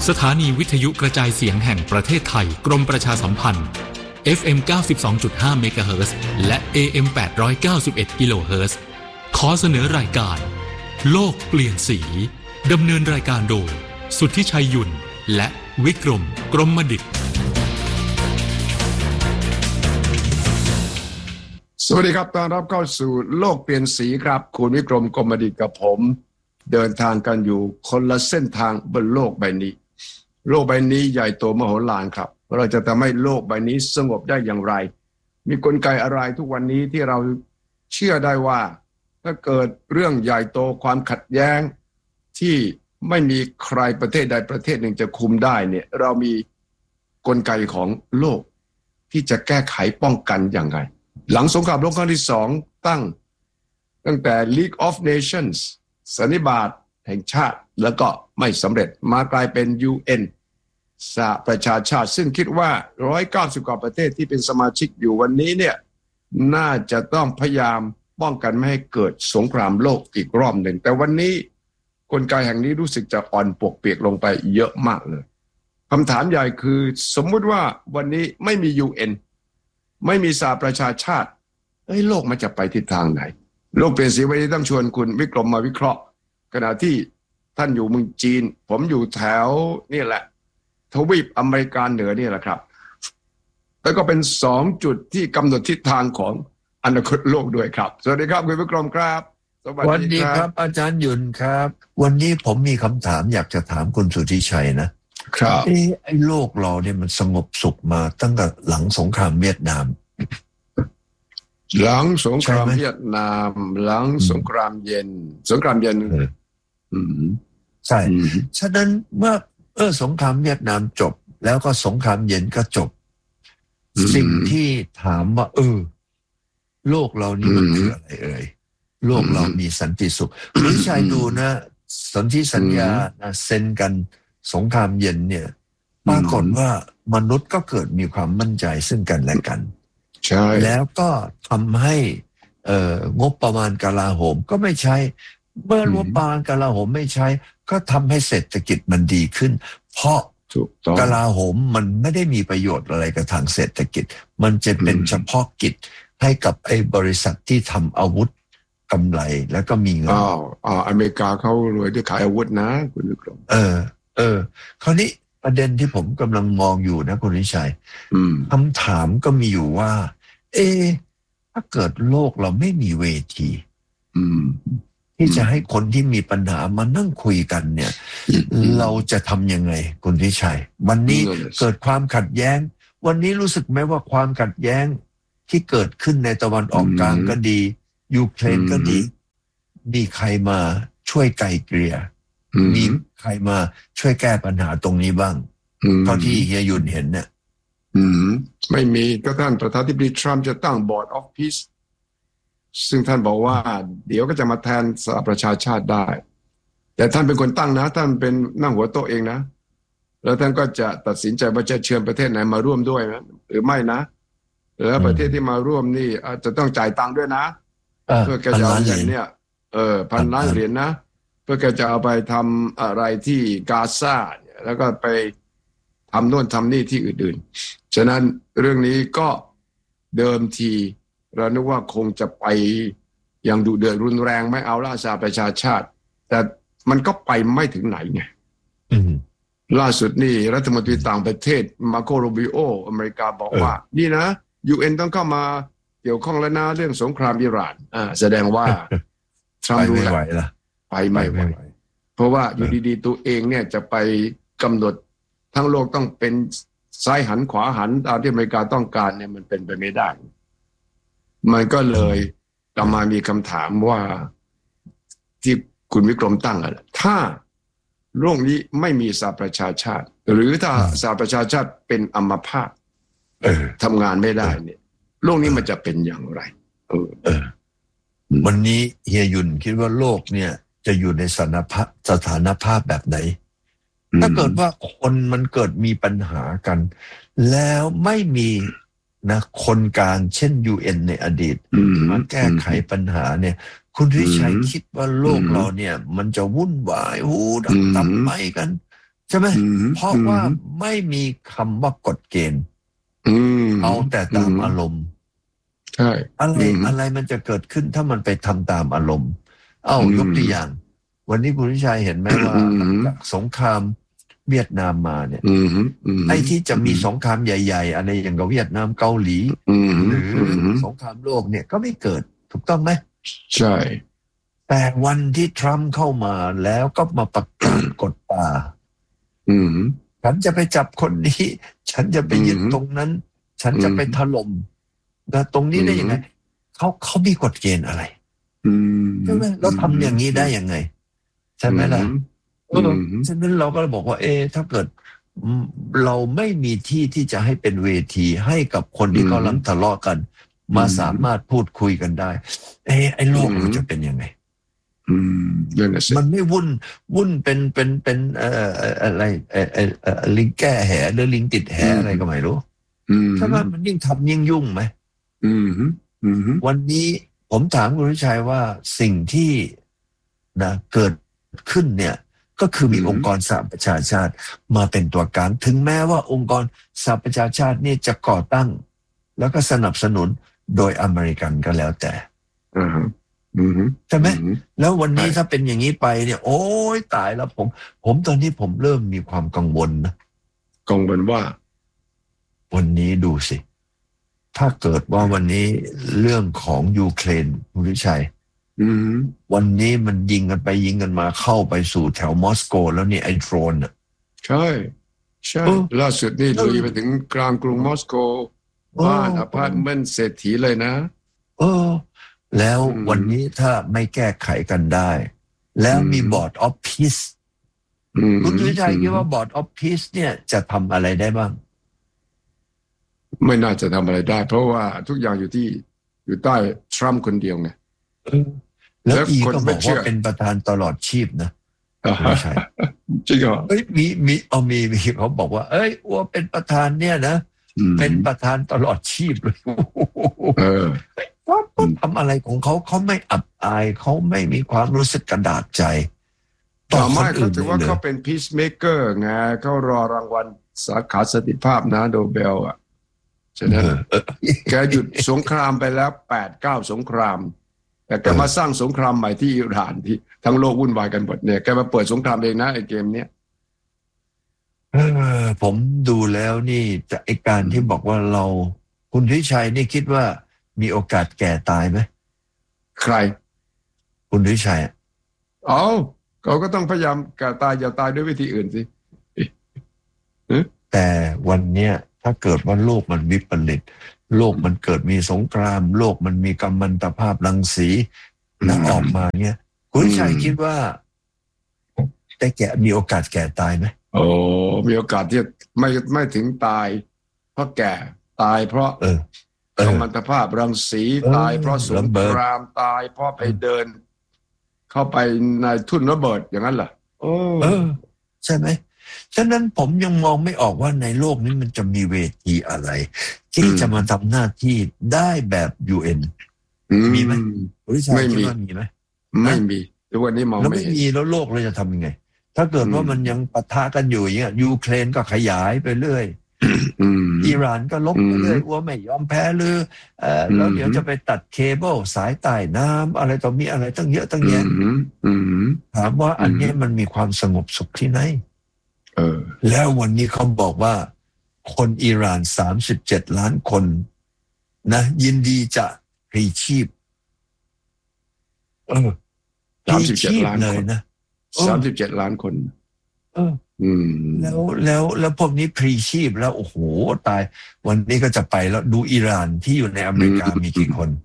สถานีวิทยุกระจายเสียงแห่งประเทศไทยกรมประชาสัมพันธ์ FM 92.5 เมกะเฮิรตซ์และ AM 891 กิโลเฮิรตซ์ขอเสนอรายการโลกเปลี่ยนสีดำเนินรายการโดยสุทธิชัยยุ่นและวิกรมกรมดิษฐ์สวัสดีครับต้อนรับเข้าสู่โลกเปลี่ยนสีครับคุณวิกรมกรมดิษฐ์กับผมเดินทางกันอยู่คนละเส้นทางบนโลกใบนี้โลกใบนี้ใหญ่โตมโหฬารครับเราจะทำให้โลกใบนี้สงบได้อย่างไรมีกลไกอะไรทุกวันนี้ที่เราเชื่อได้ว่าถ้าเกิดเรื่องใหญ่โตความขัดแย้งที่ไม่มีใครประเทศใดประเทศหนึ่งจะคุมได้เนี่ยเรามีกลไกของโลกที่จะแก้ไขป้องกันอย่างไรหลังสงครามโลกครั้งที่2ตั้งแต่ League of Nations สันนิบาตแห่งชาติแล้วก็ไม่สำเร็จมากลายเป็น UN สหประชาชาติซึ่งคิดว่า190กว่าประเทศที่เป็นสมาชิกอยู่วันนี้เนี่ยน่าจะต้องพยายามป้องกันไม่ให้เกิดสงครามโลกอีกรอบหนึ่งแต่วันนี้กลไกแห่งนี้รู้สึกจะอ่อนปวกเปียกลงไปเยอะมากเลยคำถามใหญ่คือสมมุติว่าวันนี้ไม่มี UN ไม่มีสหประชาชาติโลกมันจะไปทิศทางไหนโลกเปลี่ยนสีวันนี้ต้องชวนคุณวิกรมมาวิเคราะห์ขณะที่ท่านอยู่เมืองจีนผมอยู่แถวนี่แหละทวีปอเมริกาเหนือนี่แหละครับแล้วก็เป็น2จุดที่กำหนดทิศทางของอนาคตโลกด้วยครับสวัสดีครับคุณวิกรมครับสวัสดีครับอาจารย์ยุนครับวันนี้ผมมีคำถามอยากจะถามคุณสุทธิชัยนะครับไอ้โลกเราเนี่ยมันสงบสุขมาตั้งแต่หลังสงครามเวียดนามหลังสงครามเวียดนามหลังสงครามเย็นใช่ฉะนั้นเมื่อสงครามเวียดนามจบแล้วก็สงครามเย็นก็จบสิ่งที่ถามว่าโลกเรานี่มันคืออะไรโลกเรามีสันติสุขคุณชัยดูนะสนธิสัญญาเซ็นกันสงครามเย็นเนี่ยปรากฏว่ามนุษย์ก็เกิดมีความมั่นใจซึ่งกันและกันใช่แล้วก็ทำให้งบประมาณกลาโหมก็ไม่ใช้เมื่องบประมาณกลาโหมไม่ใช้ก็ทำให้เศรษฐกิจมันดีขึ้นเพราะกลาโหมมันไม่ได้มีประโยชน์อะไรกับทางเศรษฐกิจมันจะเป็นเฉพาะกิจให้กับไอ้บริษัทที่ทำอาวุธกำไรแล้วก็มีเงินอเมริกาเขารวยด้วยขายอาวุธนะคุณวิกรมคราวนี้ประเด็นที่ผมกำลังมองอยู่นะคุณวิชัยคำถามก็มีอยู่ว่าถ้าเกิดโลกเราไม่มีเวทีที่จะให้คนที่มีปัญหามานั่งคุยกันเนี่ยเราจะทำยังไงคุณวิชัยวันนี้เกิดความขัดแย้งวันนี้รู้สึกไหมว่าความขัดแย้งที่เกิดขึ้นในตะวันออกกลางก็ดียูเครนก็ดีมีใครมาช่วยไกล่เกลี่ยมีใครมาช่วยแก้ปัญหาตรงนี้บ้างเท่าที่เฮียยุนเห็นเนี่ยไม่มีก็ท่านประธานาธิบดีทรัมป์จะตั้ง Board of Peace ซึ่งท่านบอกว่าเดี๋ยวก็จะมาแทนสหประชาชาติได้แต่ท่านเป็นคนตั้งนะท่านเป็นนั่งหัวโต๊ะเองนะแล้วท่านก็จะตัดสินใจว่าจะเชิญประเทศไหนมาร่วมด้วยนะหรือไม่นะแล้วประเทศที่มาร่วมนี่อาจจะต้องจ่ายตังค์ด้วยนะเพื่อแกจะเอาเงินเนี่ย1,000 ล้านเหรียญนะเพื่อแกจะเอาไปทำอะไรที่กาซาแล้วก็ไปทำโน่นทำนี่ที่อื่นๆฉะนั้นเรื่องนี้ก็เดิมทีเรานึกว่าคงจะไปอย่างดุเดือดรุนแรงไม่เอาล่าสหประชาชาติแต่มันก็ไปไม่ถึงไหนไงล่าสุดนี่รัฐมนตรีต่างประเทศมาโกโรบิโออเมริกาบอกว่านี่นะ UN ต้องเข้ามาเกี่ยวข้องแล้วนะเรื่องสงครามอิหร่านแสดงว่าทรัมป์รู้แล้วไปไม่ไหวเพราะว่าอยู่ดีๆตัวเองเนี่ยจะไปกำหนดทั้งโลกต้องเป็นซ้ายหันขวาหันตามที่อเมริกาต้องการเนี่ยมันเป็นไปไม่ได้มันก็เลยกลับมามีคำถามว่าที่คุณวิกรมตั้งถ้าโลกนี้ไม่มีสหประชาชาติหรือถ้าสหประชาชาติเป็นอัมพาตทำงานไม่ได้เนี่ยโลกนี้มันจะเป็นอย่างไรวันนี้เฮียยุนคิดว่าโลกเนี่ยจะอยู่ในสถานภาพแบบไหนถ้าเกิดว่าคนมันเกิดมีปัญหากันแล้วไม่มีนะคนกลางเช่น UN ในอดีตมาแก้ไขปัญหาเนี่ยคุณวิชัยคิดว่าโลกเราเนี่ยมันจะวุ่นวายดับไปกันช่ไหมเพราะว่าไม่มีคำว่ากฎเกณฑ์เอาแต่ตามอารมณ์ใช่อะไรมันจะเกิดขึ้นถ้ามันไปทำตามอารมณ์ยกตัวอย่างวันนี้คุณวิชัยเห็นไหมว่าจากสงครามเวียดนามมาเนี่ยไอ้ที่จะมีสงครามใหญ่ๆอะไรอย่างกับเวียดนามเกาหลีหรือสงครามโลกเนี่ยก็ไม่เกิดถูกต้องไหมใช่แต่วันที่ทรัมป์เข้ามาแล้วก็มาประกาศกฎป่าฉันจะไปจับคนนี้ฉันจะไปยึดตรงนั้นฉันจะไปถล่มนะตรงนี้ได้ยังไงเขามีกฎเกณฑ์อะไรใช่ไหมเราทำอย่างนี้ได้ยังไงใช่ไหมล่ะฉะนั้นเราก็บอกว่าถ้าเกิดเราไม่มีที่จะให้เป็นเวทีให้กับคนที่กำลังทะเลาะกันมาสามารถพูดคุยกันได้ไอ้โลกมันจะเป็นยังไงมันไม่วุ่นเป็นอะไรลิงแก้แหหรือลิงติดแหอะไรก็ไม่รู้ใช่ไหมมันยิ่งทำยิ่งยุ่งไหมวันนี้ผมถามคุณวิชัยว่าสิ่งที่นะเกิดขึ้นเนี่ยก็คือมีองค์กรสหประชาชาติมาเป็นตัวกลางถึงแม้ว่าองค์กรสหประชาชาตินี่จะก่อตั้งแล้วก็สนับสนุนโดยอเมริกันก็แล้วแต่ใช่ไหมแล้ววันนี้ถ้าเป็นอย่างนี้ไปเนี่ยโอ้ยตายแล้วผมตอนนี้ผมเริ่มมีความกังวลนะกังวลว่าวันนี้ดูสิถ้าเกิดว่าวันนี้เรื่องของยูเครนคุณวิชัยวันนี้มันยิงกันไปยิงกันมาเข้าไปสู่แถวมอสโกแล้วนี่ไอ้โดรนอ่ะใช่ล่าสุดนี่ลุยไปถึงกลางกรุงมอสโกบ้านอพาร์ตเมนต์เศรษฐีเลยนะแล้ววันนี้ถ้าไม่แก้ไขกันได้แล้วมีบอร์ดออฟพีซคุณวิชัยคิดว่าบอร์ดออฟพีซเนี่ยจะทำอะไรได้บ้างไม่น่าจะทำอะไรได้เพราะว่าทุกอย่างอยู่ใต้ทรัมป์คนเดียวไงแล้วอีก็บอกว่าเป็นประธานตลอดชีพนะไม่ใช่จริงเหรอมีเขาบอกว่าว่าเป็นประธานเนี่ยนะเป็นประธานตลอดชีพเลยว่าทำอะไรของเขาไม่อับอายเขาไม่มีความรู้สึกกระดากใจต่อมาเขาถือว่าเขาเป็น peacemaker ไงเขารอรางวัลสาขาสันติภาพนะโนเบลอ่ะฉะนั้นแกหยุดสงครามไปแล้ว 8-9 สงครามแต่แกมาสร้างสงครามใหม่ที่อิหร่านที่ทั้งโลกวุ่นวายกันหมดเนี่ยแกมาเปิดสงครามเองนะไอ้เกมเนี้ยผมดูแล้วนี่จะไอ้การที่บอกว่าเราคุณทิชัยนี่คิดว่ามีโอกาสแก่ตายไหมใครคุณทิชัยเขาก็ต้องพยายามแก่ตายอย่าตายด้วยวิธีอื่นสิแต่วันเนี้ยถ้าเกิดว่าโลกมันวิปริตโลกมันเกิดมีสงครามโลกมันมีกัมมันตภาพรังสีแล้วออกมาเนี่ยคุณชัยคิดว่าแต่มีโอกาสแก่ตายไหมมีโอกาสที่ไม่ถึงตายเพราะแก่ตายเพราะกัมมันตภาพรังสีตายเพราะสงครามตายเพราะไปเดินเข้าไปในทุ่นระเบิดอย่างนั้นเหรอใช่ไหมฉะนั้นผมยังมองไม่ออกว่าในโลกนี้มันจะมีเวทีอะไรที่จะมาทำหน้าที่ได้แบบ UN มีไหมไม่มีไหมไม่มีทุกวันนี้มองไม่มีแล้วโลกเราจะทำยังไงถ้าเกิดว่ามันยังปะทะกันอยู่อย่างเงี้ยยูเครนก็ขยายไปเรื่อยอิหร่านก็ลบไปเรื่อยว่าไม่ยอมแพ้หรือแล้วเดี๋ยวจะไปตัดเคเบิลสายใต้น้ำอะไรต่อมีอะไรตั้งเยอะตั้งแยะถามว่าอันนี้มันมีความสงบสุขที่ไหนแล้ววันนี้เขาบอกว่าคนอิหร่าน37 ล้านคนนะยินดีจะพลีชีพ 37 ล้านเลยนะ 37 ล้านคนแล้วพวกนี้พลีชีพแล้วโอ้โหตายวันนี้ก็จะไปแล้วดูอิหร่านที่อยู่ในอเมริกามีกี่คน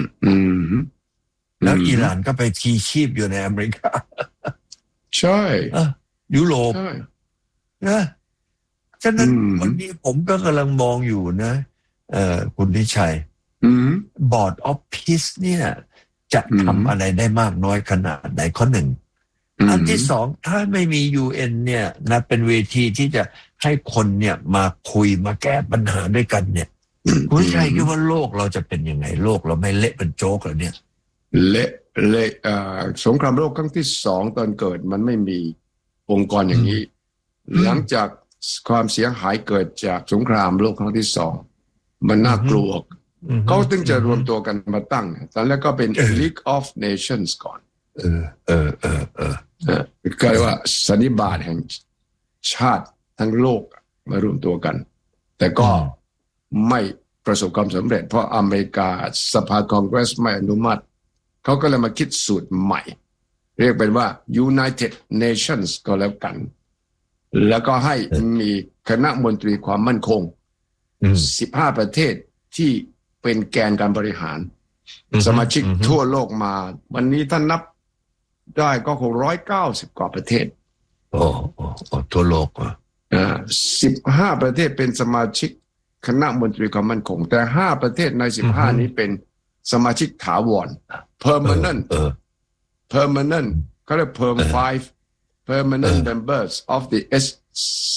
แล้วอิหร่านก็ไปพลีชีพอยู่ในอเมริกาใช่ยุโรปนะฉะนั้นวันนี้ผมก็กำลังมองอยู่นะคุณทิชัยบอร์ดออฟพีซเนี่ยจะทำอะไรได้มากน้อยขนาดไหนข้อหนึ่งอันที่สองถ้าไม่มี UN เนี่ยนะเป็นเวทีที่จะให้คนเนี่ยมาคุยมาแก้ปัญหาด้วยกันเนี่ยคุณทิชัยคิดว่าโลกเราจะเป็นยังไงโลกเราไม่เละเป็นโจ๊กเหรอเนี่ยเละสงครามโลกครั้งที่2ตอนเกิดมันไม่มีองค์กรอย่างนี้หลังจากความเสียหายเกิดจากสงครามโลกครั้งที่2มันน่ากลัวเขาถึงจะรวมตัวกันมาตั้งตอนแรกก็เป็น League of Nations ก่อนก็เรียกว่าสันนิบาตแห่งชาติทั้งโลกมารวมตัวกันแต่ก็ไม่ประสบความสำเร็จเพราะอเมริกาสภาคองเกรสไม่อนุมัติเขาก็เลยมาคิดสูตรใหม่เรียกเป็นว่า United Nations ก็แล้วกันแล้วก็ให้มีคณะมนตรีความมั่นคง15ประเทศที่เป็นแกนการบริหารสมาชิกทั่วโลกมาวันนี้ท่านนับได้ก็คง190กว่าประเทศทั่วโลก 15ประเทศเป็นสมาชิกคณะมนตรีความมั่นคงแต่5ประเทศใน15นี้เป็นสมาชิกถาวร permanent เขาเรียก permanent members of the SC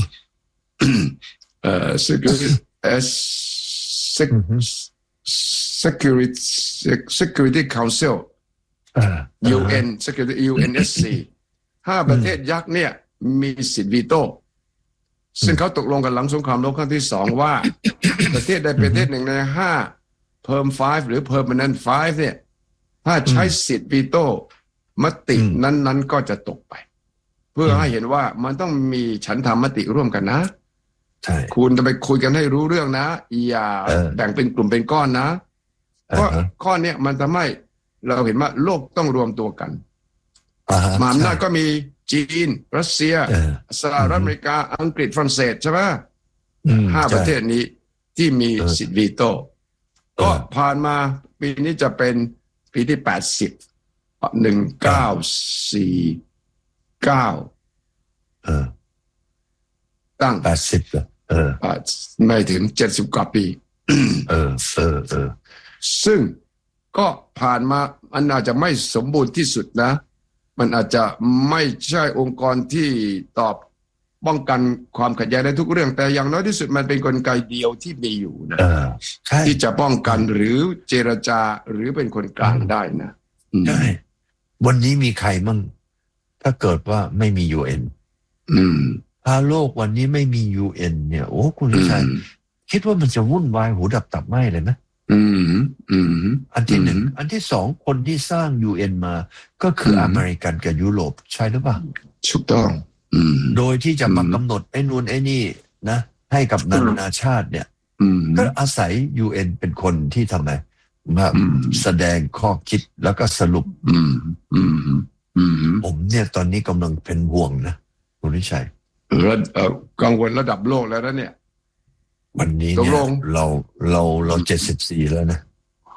Security Council UN UNSC 5ประเทศยักษ์เนี่ยมีสิทธิวีโต้ซึ่งเขาตกลงกันหลังสงครามโลกครั้งที่2ว่า ประเทศใดประเทศหนึ่งใน5 Perm 5หรือ Permanent 5เนี่ยถ้าใช้สิทธิวีโต้มตินั้นๆก็จะตกไปเพื่อให้เห็นว่ามันต้องมีฉันทามติร่วมกันนะคุณจะไปคุยกันให้รู้เรื่องนะอย่าแบ่งเป็นกลุ่มเป็นก้อนนะเพราะข้อนี้มันทำให้เราเห็นว่าโลกต้องรวมตัวกันมหาอำนาจก็มีจีนรัสเซียสหรัฐอเมริกาอังกฤษฝรั่งเศสใช่ไหม5ประเทศนี้ที่มีสิทธิวีโต้ก็ผ่านมาปีนี้จะเป็นปีที่80 1949ตั้ง80ไม่ถึง70กว่าปีซึ่งก็ผ่านมามันอาจจะไม่สมบูรณ์ที่สุดนะมันอาจจะไม่ใช่องค์กรที่ตอบป้องกันความขัดแย้งในทุกเรื่องแต่อย่างน้อยที่สุดมันเป็นกลไกเดียวที่มีอยู่นะที่จะป้องกันหรือเจรจาหรือเป็นคนกลางได้นะใช่วันนี้มีใครมั่งถ้าเกิดว่าไม่มี UN ถ้าโลกวันนี้ไม่มี UN เนี่ยโอ้คุณชัยคิดว่ามันจะวุ่นวายหูดับตับไหม้เลยไหมอันที่หนึ่งอันที่สองคนที่สร้าง UN มาก็คืออเมริกันกับยุโรปใช่หรือเปล่าถูกต้องโดยที่จะมากำหนดไอ้นู่นไอ้นี่นะให้กับนานาชาติเนี่ยก็อาศัย UN เป็นคนที่ทำไมมาแสดงข้อคิดแล้วก็สรุปผมเนี่ยตอนนี้กำลังเป็นห่วงนะคุณวิชัยกังวลระดับโลกแล้วนะเนี่ยวันนี้เนี่ยเรา74แล้วนะ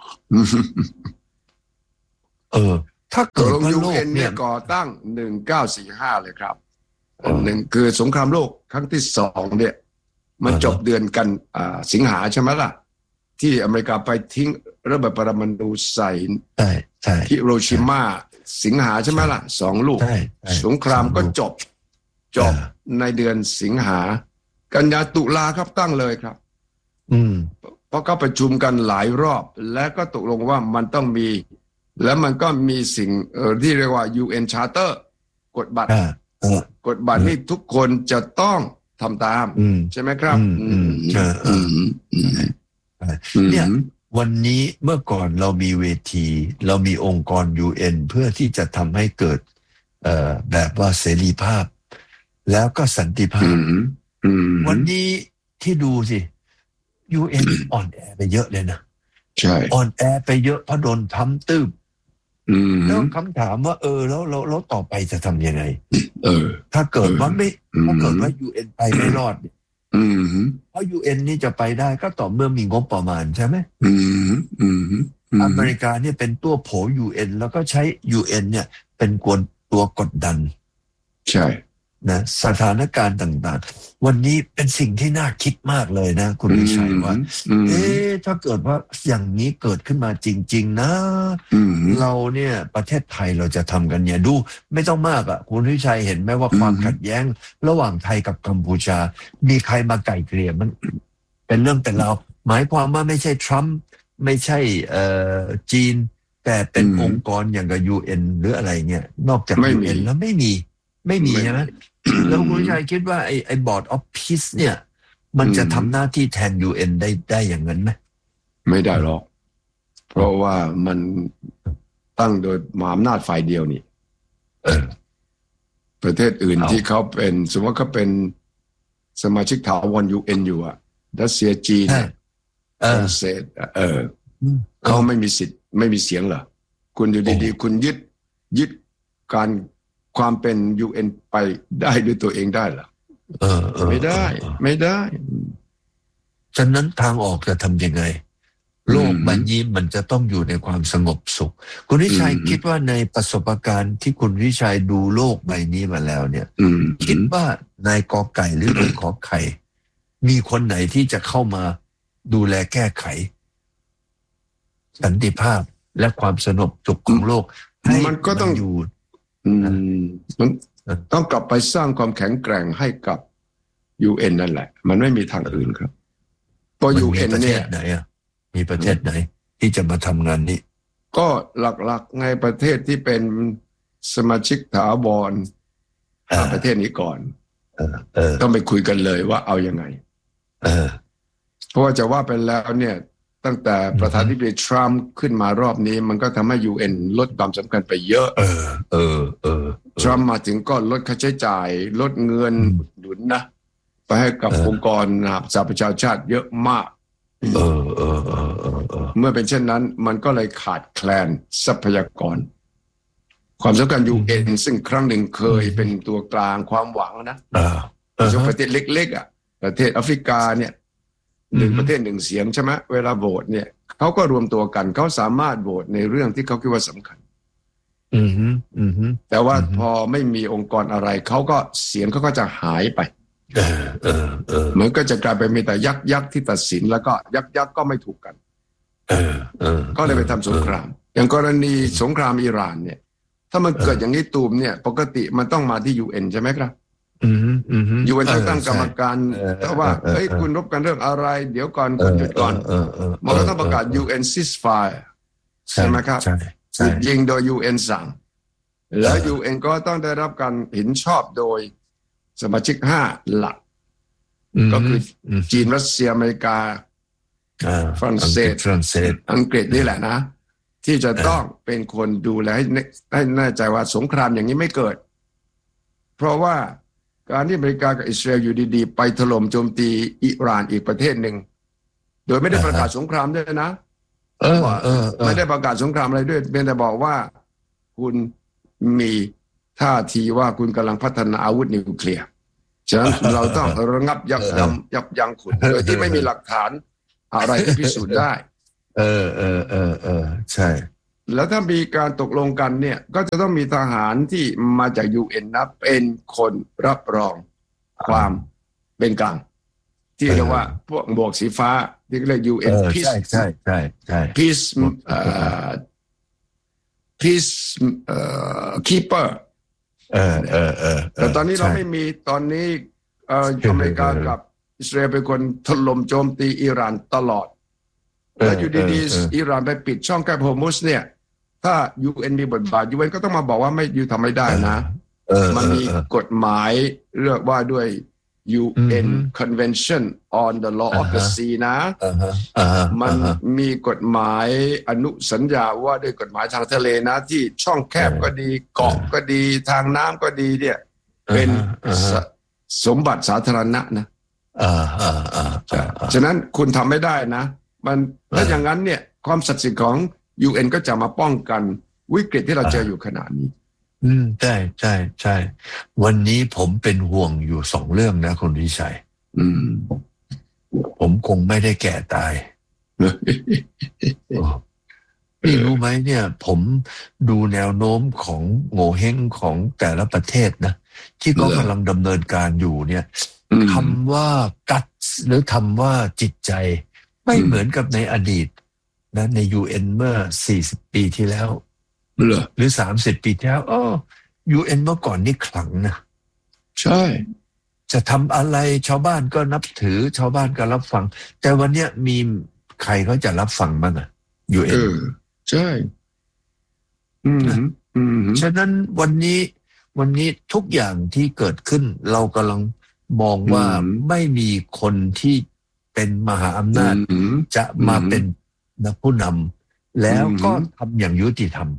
ถ้าเกิดว่าโลกเนี่ยก่อตั้ง1945เลยครับหนึ่งคือสงครามโลกครั้งที่2เนี่ยมันจบเดือนกันสิงหาใช่ไหมล่ะที่อเมริกาไปทิ้งระเบิดปรมาณูใส่ฮิโรชิมาสิงหาใช่ไหมล่ะ2ลูกสงครามก็จบในเดือนสิงหากันยาตุลาครับตั้งเลยครับเพราะก็ประชุมกันหลายรอบและก็ตกลงว่ามันต้องมีแล้วมันก็มีสิ่งที่เรียกว่า UN Charter กฎบัตรนี่ทุกคนจะต้องทำตามใช่ไหมครับเนี่ยวันนี้เมื่อก่อนเรามีเวทีเรามีองค์กร UN เพื่อที่จะทำให้เกิดแบบว่าเสรีภาพแล้วก็สันติภาพวันนี้ที่ดูสิ UN อ่อนแอไปเยอะเลยนะใช่อ่อนแอไปเยอะเพราะโดนทำตื้มแล้วคำถามว่าแล้วต่อไปจะทำยังไงถ้าเกิดว่า UN ไปไม่รอดเพราะ UN นี่จะไปได้ก็ต่อเมื่อมีงบประมาณใช่ไหมอเมริกาเนี่ยเป็นตัวโผ UN แล้วก็ใช้ UN เนี่ยเป็นตัวกดดันใช่นะสถานการณ์ต่างๆวันนี้เป็นสิ่งที่น่าคิดมากเลยนะคุณวิชัยว่าถ้าเกิดว่าอย่างนี้เกิดขึ้นมาจริงๆนะเราเนี่ยประเทศไทยเราจะทำกันเนี่ยดูไม่ต้องมากอ่ะคุณวิชัยเห็นไหมว่าความขัดแย้งระหว่างไทยกับกัมพูชามีใครมาไกล่เกลี่ยมันเป็นเรื่องแต่เราหมายความว่าไม่ใช่ทรัมป์ไม่ใช่จีนแต่เป็นองค์กรอย่างกับ UN หรืออะไรเงี้ยนอกจาก UN แล้วไม่มีไม่มีใช่ไหมแล้วคุณชัยคิดว่าไอ้ Board of Peace เนี่ยมันจะทำหน้าที่แทน UN ได้อย่างนั้นไหมไม่ได้หรอกเพราะว่ามันตั้งโดยมหาอำนาจฝ่ายเดียวนี่ประเทศอื่นที่เขาเป็นสมมติว่าเขาเป็นสมาชิกถาวร UN อยู่อะรัสเซียจีนฝรั่งเศสเขาไม่มีสิทธิ์ไม่มีเสียงเหรอคุณอยู่ดีๆคุณยึดการความเป็น UN ไปได้ด้วยตัวเองได้เหรอไม่ได้ฉะนั้นทางออกจะทำยังไงโลกใบนี้มันจะต้องอยู่ในความสงบสุขคุณวิชัยคิดว่าในประสบการณ์ที่คุณวิชัยดูโลกใบนี้มาแล้วเนี่ยคิดว่านายกอไก่หรือนายขอไข่มีคนไหนที่จะเข้ามาดูแลแก้ไขสันติภาพและความสงบสุขของโลกให้มันก็ต้องอยู่มันต้องกลับไปสร้างความแข็งแกร่งให้กับ UN นั่นแหละมันไม่มีทางอื่นครับเพราะ UN เนี่ยมีประเทศไหนที่จะมาทำงานนี้ก็หลักๆในประเทศที่เป็นสมาชิกถาวรประเทศนี้ก่อนต้องไปคุยกันเลยว่าเอายังไงเพราะว่าจะว่าไปแล้วเนี่ยตั้งแต่ประธานาธิบดีทรัมป์ขึ้นมารอบนี้มันก็ทำให้ UN ลดความสำคัญไปเยอะทรัมป์มาถึงก็ลดค่าใช้จ่ายลดเงินหนุนนะไปให้กับองค์กรสหประชาชาติเยอะมากเมื่อเป็นเช่นนั้นมันก็เลยขาดแคลนทรัพยากรความสำคัญ UN ซึ่งครั้งหนึ่งเคยเป็นตัวกลางความหวังนะประเทศเล็กๆอ่ะประเทศแอฟริกาเนี่ยหนึ่งประเทศหนึ่งเสียงใช่ไหมเวลาโหวตเนี่ยเขาก็รวมตัวกันเขาสามารถโหวตในเรื่องที่เขาคิดว่าสำคัญแต่ว่าพอไม่มีองค์กรอะไรเขาก็เสียงเขาก็จะหายไปเหมือนก็จะกลายเป็นมีแต่ยักษ์ที่ตัดสินแล้วก็ยักษ์ก็ไม่ถูกกันก็เลยไปทำสงครามอย่างกรณีสงครามอิหร่านเนี่ยถ้ามันเกิดอย่างนี้ตูมเนี่ยปกติมันต้องมาที่ UN ใช่ไหมครับUN ต้องตั้งกรรมการแต่ว่าเฮ้ยคุณรบกันเรื่องอะไรเดี๋ยวก่อนคุณหยุดก่อนมันก็ต้องประกาศ UN ceasefire ใช่ไหมครับหยุดยิงโดย UN สั่งแล้ว UN ก็ต้องได้รับการเห็นชอบโดยสมาชิก5หลักก็คือจีนรัสเซียอเมริกาฝรั่งเศสอังกฤษนี่แหละนะที่จะต้องเป็นคนดูแลให้แน่ใจว่าสงครามอย่างนี้ไม่เกิดเพราะว่าการที่อเมริกากับอิสราเอลอยู่ดีๆไปถล่มโจมตีอิหร่านอีกประเทศหนึ่งโดยไม่ได้ประกาศสงครามด้วยนะไม่ได้ประกาศสงครามอะไรด้วยเพียงแต่บอกว่าคุณมีท่าทีว่าคุณกำลังพัฒนาอาวุธนิวเคลียร์ฉะนั้นเราต้องระงับยับยั้งคุณโดยที่ไม่มีหลักฐานอะไรที่พิสูจน์ได้ใช่แล้วถ้ามีการตกลงกันเนี่ยก็จะต้องมีทหารที่มาจาก UN นะเป็นคนรับรองความเป็นกลางที่เรียกว่าพวกหมวกสีฟ้าที่เรียก UN Peace ใช่ Peace Peace Keeper แต่ตอนนี้เราไม่มีตอนนี้อเมริกากับอิสราเอลเป็นคนถล่มโจมตีอิหร่านตลอดแล้วอยู่ดีๆอิหร่านไปปิดช่องแคบฮอร์มุซเนี่ยถ้า UN มีบทบาท UN ก็ต้องมาบอกว่าไม่ยูทำไม่ได้นะมันมีกฎหมายเรียกว่าด้วย UN Convention on the Law of the Sea นะมันมีกฎหมายอนุสัญญาว่าด้วยกฎหมายทางทะเลนะที่ช่องแคบก็ดีเกาะก็ดีทางน้ำก็ดีเนี่ยเป็นสมบัติสาธารณะนะฉะนั้นคุณทำไม่ได้นะมันถ้าอย่างนั้นเนี่ยความศักดิ์สิทธิ์ของ UN ก็จะมาป้องกันวิกฤตที่เราเจออยู่ขณะนี้ใช่วันนี้ผมเป็นห่วงอยู่2เรื่องนะคุณวิชัยผมคงไม่ได้แก่ตายพี่รู้ไหมเนี่ยผมดูแนวโน้มของโง่เฮงของแต่ละประเทศนะที่เขากำลังดำเนินการอยู่เนี่ยคำว่ากัตหรือคำว่าจิตใจไม่เหมือนกับในอดีตนะใน UN เมื่อ40ปีที่แล้วหรือ30ปีที่แล้วUN เมื่อก่อนนี่ขลังนะใช่จะทำอะไรชาวบ้านก็นับถือชาวบ้านก็รับฟังแต่วันเนี้ยมีใครเขาจะรับฟังบ้างUN ใช่ฉะนั้นวันนี้วันนี้ทุกอย่างที่เกิดขึ้นเรากำลังมองว่าไม่มีคนที่เป็นมหาอำนาจจะมาเป็นผู้นำแล้วก็ทำอย่างยุติธรรม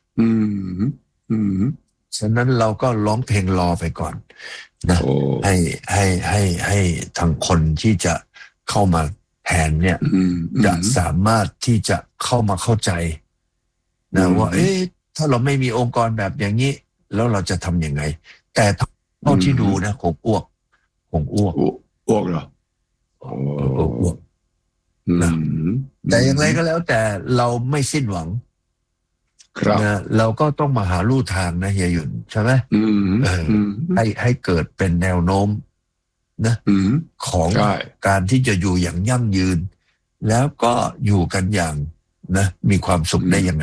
ฉะนั้นเราก็ร้องเพลงรอไปก่อนนะให้ทางคนที่จะเข้ามาแทนเนี่ยจะสามารถที่จะเข้ามาเข้าใจนะว่าถ้าเราไม่มีองค์กรแบบอย่างนี้แล้วเราจะทำยังไงแต่เท่าที่ดูนะคงอ้วกเหรออ้วกนะแต่อย่างไรก็แล้วแต่เราไม่สิ้นหวังนะเราก็ต้องมาหาลู่ทางนะเฮียหยุ่นใช่ไหมให้เกิดเป็นแนวโน้มนะของการที่จะอยู่อย่างยั่งยืนแล้วก็อยู่กันอย่างนะมีความสุขได้ยังไง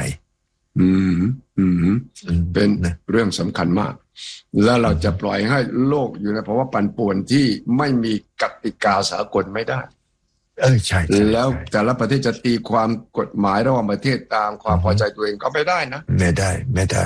เป็นเรื่องสำคัญมากแล้วเราจะปล่อยให้โลกอยู่ในภาวะปั่นป่วนที่ไม่มีกติกาสากลไม่ได้ใช่แล้วแต่ละประเทศจะตีความกฎหมายระหว่างประเทศตามความพอใจตัวเองก็ไม่ได้นะไม่ได้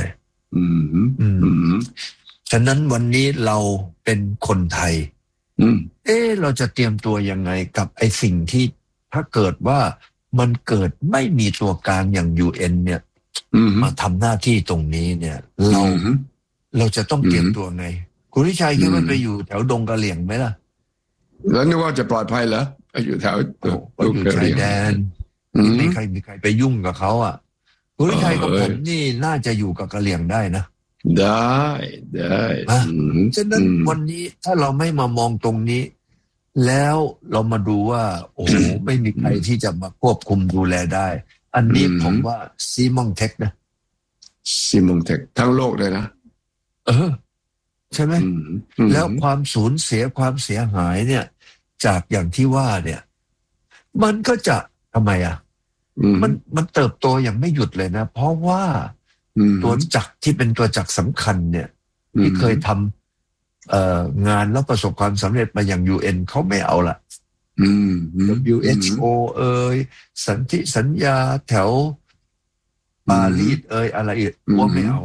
ฉะนั้นวันนี้เราเป็นคนไทยเราจะเตรียมตัวยังไงกับไอ้สิ่งที่ถ้าเกิดว่ามันเกิดไม่มีตัวกลางอย่าง UN เนี่ยมาทำหน้าที่ตรงนี้เนี่ยเราจะต้องเตรียมตัวไงคุณวิชัยคิดว่าไปอยู่แถวดงกะเหลี่ยงไหมล่ะแล้วนึกว่าจะปลอดภัยเหรอไปอยู่แถวอยู่ชายแดนไม่มีใครไปยุ่งกับเขาอ่ะคุณวิชัยกับผมนี่น่าจะอยู่กับกะเหลี่ยงได้นะได้ฉะนั้นวันนี้ถ้าเราไม่มามองตรงนี้แล้วเรามาดูว่าโอ้โหไม่มีใครที่จะมาควบคุมดูแลได้อันนี้ผมว่าซีมองเทคนะซีมองเทคทั้งโลกเลยนะใช่ไหมแล้วความสูญเสียความเสียหายเนี่ยจากอย่างที่ว่าเนี่ยมันก็จะทำไมมันเติบโตอย่างไม่หยุดเลยนะเพราะว่าตัวจักรที่เป็นตัวจักรสำคัญเนี่ยที่เคยทำงานแล้วประสบความสำเร็จมาอย่าง UN เขาไม่เอาละWHO สันติสัญญาแถวปารีสอะไรอีกว่าไม่เอา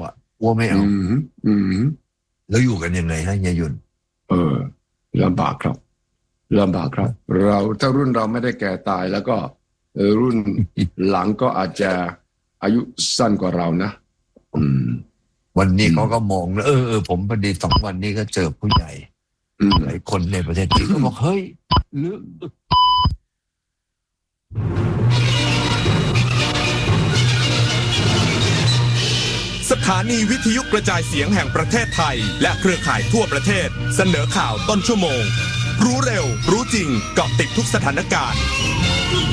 แล้วอยู่กันยังไงฮะยายุนลำบากครับเราถ้ารุ่นเราไม่ได้แก่ตายแล้วก็รุ่นหลังก็อาจจะอายุสั้นกว่าเรานะวันนี้เขาก็มองนะผมพอดี2 วันนี้ก็เจอผู้ใหญ่หลายคนในประเทศที่เขาบอกเฮ้ยสถานีวิทยุกระจายเสียงแห่งประเทศไทยและเครือข่ายทั่วประเทศเสนอข่าวต้นชั่วโมงรู้เร็วรู้จริงเกาะติดทุกสถานการณ์